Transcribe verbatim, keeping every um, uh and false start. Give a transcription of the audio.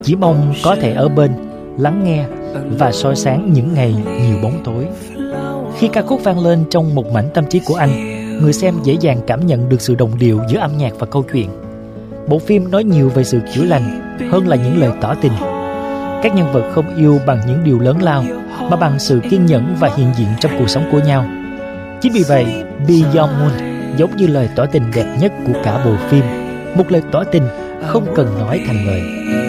chỉ mong có thể ở bên, lắng nghe và soi sáng những ngày nhiều bóng tối. Khi ca khúc vang lên trong một mảnh tâm trí của anh, người xem dễ dàng cảm nhận được sự đồng điệu giữa âm nhạc và câu chuyện. Bộ phim nói nhiều về sự chữa lành hơn là những lời tỏ tình. Các nhân vật không yêu bằng những điều lớn lao, mà bằng sự kiên nhẫn và hiện diện trong cuộc sống của nhau. Chính vì vậy, Beyond Moon giống như lời tỏ tình đẹp nhất của cả bộ phim, một lời tỏ tình không cần nói thành lời.